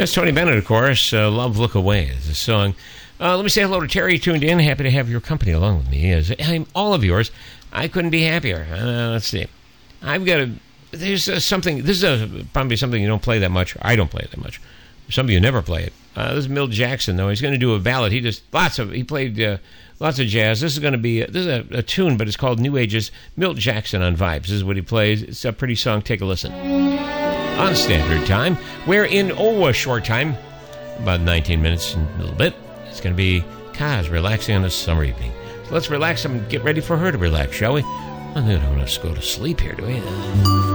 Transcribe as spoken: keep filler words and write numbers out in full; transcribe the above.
That's Tony Bennett, of course. Uh, Love Look Away is the song. Uh, let me say hello to Terry, tuned in. Happy to have your company along with me. As I'm all of yours. I couldn't be happier. Uh, let's see. I've got a... There's uh, something... This is a, probably something you don't play that much. I don't play it that much. Some of you never play it. Uh, this is Milt Jackson, though. He's going to do a ballad. He just... Lots of... He played uh, lots of jazz. This is going to be... This is a, a tune, but it's called New Ages. Milt Jackson on Vibes. This is what he plays. It's a pretty song. Take a listen. On Standard Time. We're in, oh, a short time. About nineteen minutes and a little bit. It's going to be Kaz relaxing on a summer evening. So let's relax and get ready for her to relax, shall we? Well, we don't have to go to sleep here, do we?